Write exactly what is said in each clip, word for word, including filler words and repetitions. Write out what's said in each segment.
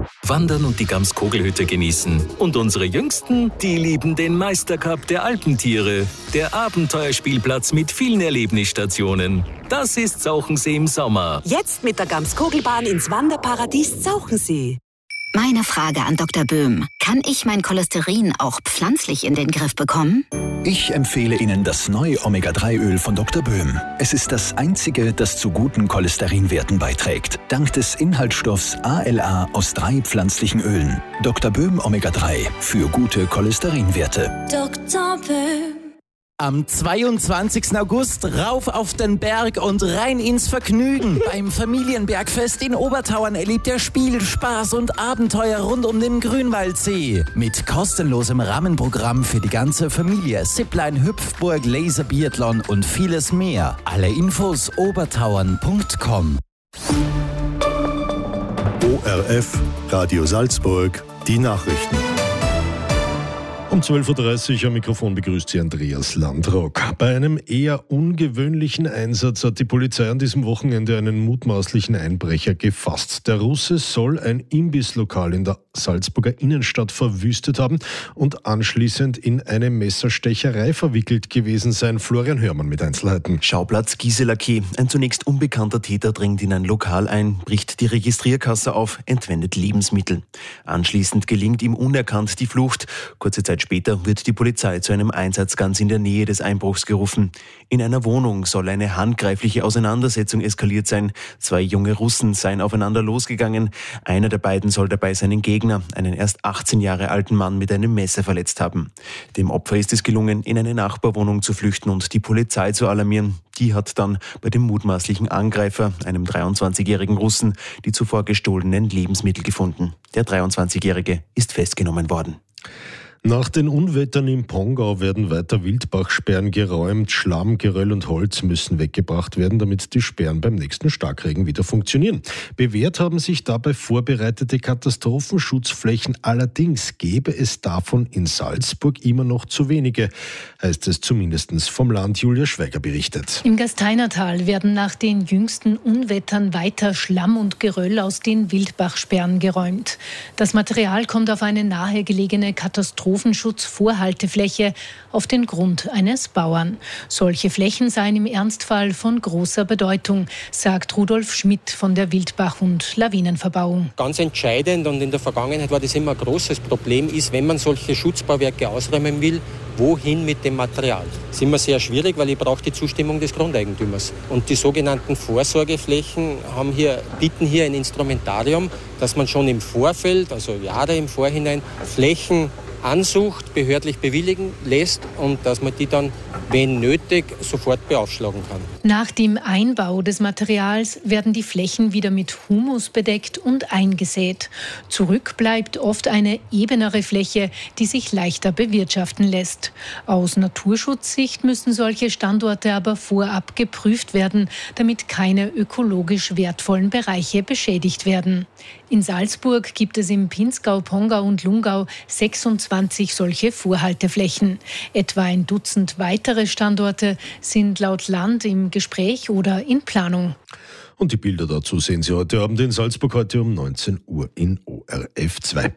Wandern und die Gamskogelhütte genießen. Und unsere Jüngsten, die lieben den Meistercup der Alpentiere. Der Abenteuerspielplatz mit vielen Erlebnisstationen. Das ist Zauchensee im Sommer. Jetzt mit der Gamskogelbahn ins Wanderparadies Zauchensee. Meine Frage an Doktor Böhm. Kann ich mein Cholesterin auch pflanzlich in den Griff bekommen? Ich empfehle Ihnen das neue Omega drei Öl von Doktor Böhm. Es ist das einzige, das zu guten Cholesterinwerten beiträgt. Dank des Inhaltsstoffs A L A aus drei pflanzlichen Ölen. Doktor Böhm Omega drei für gute Cholesterinwerte. Doktor Böhm. Am zweiundzwanzigsten August rauf auf den Berg und rein ins Vergnügen. Beim Familienbergfest in Obertauern erlebt ihr Spiel, Spaß und Abenteuer rund um den Grünwaldsee. Mit kostenlosem Rahmenprogramm für die ganze Familie, Zipline, Hüpfburg, Laserbiathlon und vieles mehr. Alle Infos obertauern punkt com. O R F, Radio Salzburg, die Nachrichten. Um zwölf Uhr dreißig am Mikrofon begrüßt Sie Andreas Landrock. Bei einem eher ungewöhnlichen Einsatz hat die Polizei an diesem Wochenende einen mutmaßlichen Einbrecher gefasst. Der Russe soll ein Imbisslokal in der Salzburger Innenstadt verwüstet haben und anschließend in eine Messerstecherei verwickelt gewesen sein. Florian Hörmann mit Einzelheiten. Schauplatz Gisela K. Ein zunächst unbekannter Täter dringt in ein Lokal ein, bricht die Registrierkasse auf, entwendet Lebensmittel. Anschließend gelingt ihm unerkannt die Flucht. Kurze Zeit später wird die Polizei zu einem Einsatz ganz in der Nähe des Einbruchs gerufen. In einer Wohnung soll eine handgreifliche Auseinandersetzung eskaliert sein. Zwei junge Russen seien aufeinander losgegangen. Einer der beiden soll dabei seinen Gegner, einen erst achtzehn Jahre alten Mann, mit einem Messer verletzt haben. Dem Opfer ist es gelungen, in eine Nachbarwohnung zu flüchten und die Polizei zu alarmieren. Die hat dann bei dem mutmaßlichen Angreifer, einem dreiundzwanzigjährigen Russen, die zuvor gestohlenen Lebensmittel gefunden. Der dreiundzwanzigjährige ist festgenommen worden. Nach den Unwettern im Pongau werden weiter Wildbachsperren geräumt. Schlamm, Geröll und Holz müssen weggebracht werden, damit die Sperren beim nächsten Starkregen wieder funktionieren. Bewährt haben sich dabei vorbereitete Katastrophenschutzflächen. Allerdings gäbe es davon in Salzburg immer noch zu wenige, heißt es zumindest vom Land. Julia Schweiger berichtet. Im Gasteinertal werden nach den jüngsten Unwettern weiter Schlamm und Geröll aus den Wildbachsperren geräumt. Das Material kommt auf eine nahegelegene Katastrophe Katastrophenschutzvorhaltefläche auf den Grund eines Bauern. Solche Flächen seien im Ernstfall von großer Bedeutung, sagt Rudolf Schmidt von der Wildbach- und Lawinenverbauung. Ganz entscheidend, und in der Vergangenheit war das immer ein großes Problem, ist, wenn man solche Schutzbauwerke ausräumen will, wohin mit dem Material? Das ist immer sehr schwierig, weil ich brauche die Zustimmung des Grundeigentümers. Und die sogenannten Vorsorgeflächen haben hier, bieten hier ein Instrumentarium, dass man schon im Vorfeld, also Jahre im Vorhinein, Flächen ansucht, behördlich bewilligen lässt und dass man die dann, wenn nötig, sofort beaufschlagen kann. Nach dem Einbau des Materials werden die Flächen wieder mit Humus bedeckt und eingesät. Zurück bleibt oft eine ebenere Fläche, die sich leichter bewirtschaften lässt. Aus Naturschutzsicht müssen solche Standorte aber vorab geprüft werden, damit keine ökologisch wertvollen Bereiche beschädigt werden. In Salzburg gibt es im Pinzgau, Pongau und Lungau sechsundzwanzig solche Vorhalteflächen. Etwa ein Dutzend weitere Standorte sind laut Land im Gespräch oder in Planung. Und die Bilder dazu sehen Sie heute Abend in Salzburg, heute um neunzehn Uhr in O R F zwei.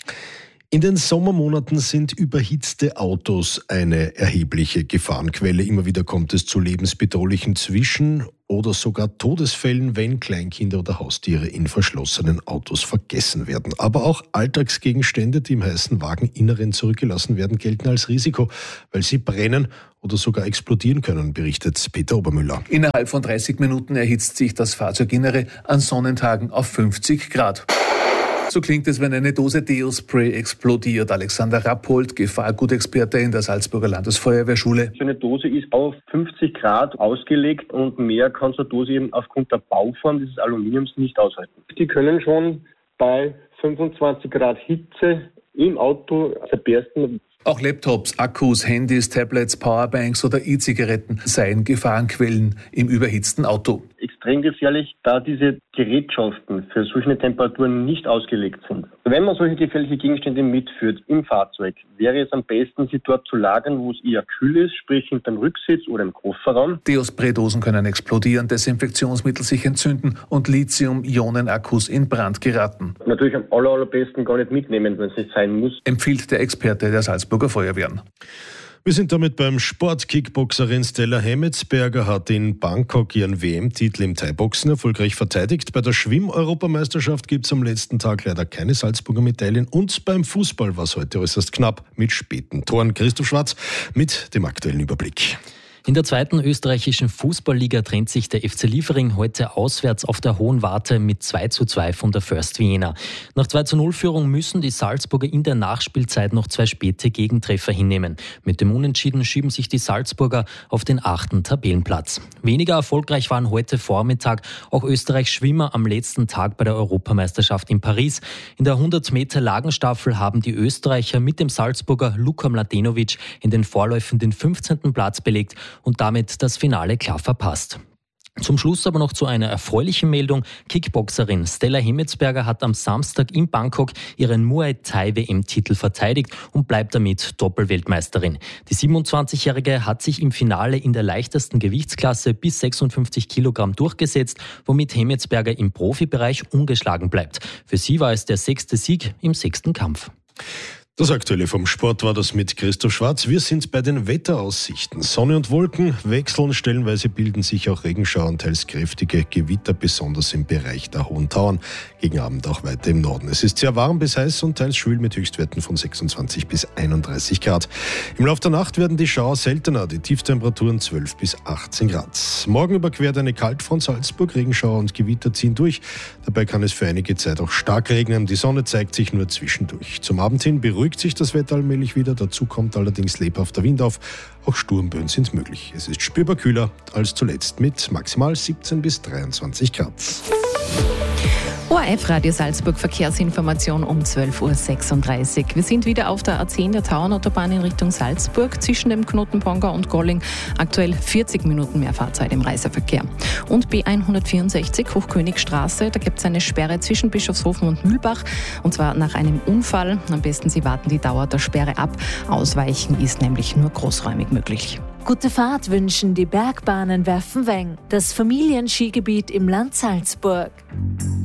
In den Sommermonaten sind überhitzte Autos eine erhebliche Gefahrenquelle. Immer wieder kommt es zu lebensbedrohlichen Zwischen- oder sogar Todesfällen, wenn Kleinkinder oder Haustiere in verschlossenen Autos vergessen werden. Aber auch Alltagsgegenstände, die im heißen Wageninneren zurückgelassen werden, gelten als Risiko, weil sie brennen oder sogar explodieren können, berichtet Peter Obermüller. Innerhalb von dreißig Minuten erhitzt sich das Fahrzeuginnere an Sonnentagen auf fünfzig Grad. So klingt es, wenn eine Dose Deo-Spray explodiert. Alexander Rappold, Gefahrgutexperte in der Salzburger Landesfeuerwehrschule. So eine Dose ist auf fünfzig Grad ausgelegt und mehr kann so eine Dose eben aufgrund der Bauform dieses Aluminiums nicht aushalten. Die können schon bei fünfundzwanzig Grad Hitze im Auto zerbersten. Auch Laptops, Akkus, Handys, Tablets, Powerbanks oder E-Zigaretten seien Gefahrenquellen im überhitzten Auto. extrem gefährlich, da diese Gerätschaften für solche Temperaturen nicht ausgelegt sind. Wenn man solche gefährliche Gegenstände mitführt im Fahrzeug, wäre es am besten, sie dort zu lagern, wo es eher kühl ist, sprich hinterm Rücksitz oder im Kofferraum. Deospray-Dosen können explodieren, Desinfektionsmittel sich entzünden und Lithium-Ionen-Akkus in Brand geraten. Natürlich am aller, allerbesten gar nicht mitnehmen, wenn es nicht sein muss, empfiehlt der Experte der Salzburger Feuerwehren. Wir sind damit beim Sport. Kickboxerin Stella Hemmetsberger hat in Bangkok ihren W M-Titel im Thai-Boxen erfolgreich verteidigt. Bei der Schwimm-Europameisterschaft gibt es am letzten Tag leider keine Salzburger Medaillen. Und beim Fußball war es heute äußerst knapp mit späten Toren. Christoph Schwarz mit dem aktuellen Überblick. In der zweiten österreichischen Fußballliga trennt sich der F C Liefering heute auswärts auf der Hohen Warte mit zwei zu zwei von der First Vienna. Nach zwei zu null Führung müssen die Salzburger in der Nachspielzeit noch zwei späte Gegentreffer hinnehmen. Mit dem Unentschieden schieben sich die Salzburger auf den achten Tabellenplatz. Weniger erfolgreich waren heute Vormittag auch Österreichs Schwimmer am letzten Tag bei der Europameisterschaft in Paris. In der hundert Meter Lagenstaffel haben die Österreicher mit dem Salzburger Luka Mladenovic in den Vorläufen den fünfzehnten Platz belegt und damit das Finale klar verpasst. Zum Schluss aber noch zu einer erfreulichen Meldung. Kickboxerin Stella Hemmetsberger hat am Samstag in Bangkok ihren Muay Thai W M-Titel verteidigt und bleibt damit Doppelweltmeisterin. Die siebenundzwanzigjährige hat sich im Finale in der leichtesten Gewichtsklasse bis sechsundfünfzig Kilogramm durchgesetzt, womit Hemmetsberger im Profibereich ungeschlagen bleibt. Für sie war es der sechste Sieg im sechsten Kampf. Das Aktuelle vom Sport war das mit Christoph Schwarz. Wir sind bei den Wetteraussichten. Sonne und Wolken wechseln, stellenweise bilden sich auch Regenschauer und teils kräftige Gewitter, besonders im Bereich der Hohen Tauern. Gegen Abend auch weiter im Norden. Es ist sehr warm bis heiß und teils schwül mit Höchstwerten von sechsundzwanzig bis einunddreißig Grad. Im Laufe der Nacht werden die Schauer seltener, die Tieftemperaturen zwölf bis achtzehn Grad. Morgen überquert eine Kaltfront Salzburg, Regenschauer und Gewitter ziehen durch. Dabei kann es für einige Zeit auch stark regnen. Die Sonne zeigt sich nur zwischendurch. Zum Abend hin beruhigt sich das Wetter allmählich wieder. Dazu kommt allerdings lebhafter Wind auf. Auch Sturmböen sind möglich. Es ist spürbar kühler als zuletzt mit maximal siebzehn bis dreiundzwanzig Grad. O R F Radio Salzburg Verkehrsinformation um zwölf Uhr sechsunddreißig. Wir sind wieder auf der A zehn der Tauernautobahn in Richtung Salzburg zwischen dem Knoten Pongau und Golling. Aktuell vierzig Minuten mehr Fahrzeit im Reiseverkehr. Und B hundertvierundsechzig Hochkönigstraße, da gibt es eine Sperre zwischen Bischofshofen und Mühlbach und zwar nach einem Unfall. Am besten Sie warten die Dauer der Sperre ab. Ausweichen ist nämlich nur großräumig möglich. Gute Fahrt wünschen die Bergbahnen Werfenweng, das Familienskigebiet im Land Salzburg.